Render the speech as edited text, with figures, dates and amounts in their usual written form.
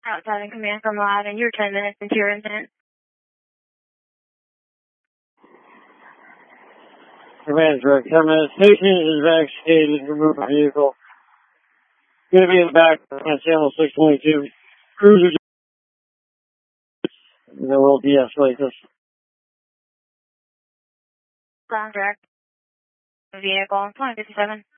Outside in command from Aladdin, you're 10 minutes into your incident. Command direct 10 minutes. Patient is vaccinated. Remove the vehicle. Going to be in the back of channel 622. Cruiser. And then we'll de-escalate this. Ground direct. Vehicle 2057.